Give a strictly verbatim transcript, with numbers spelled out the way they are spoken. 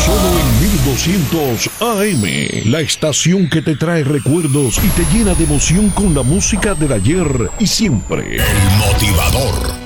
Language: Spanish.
Solo en mil doscientos A M, la estación que te trae recuerdos y te llena de emoción con la música del ayer y siempre. El motivador.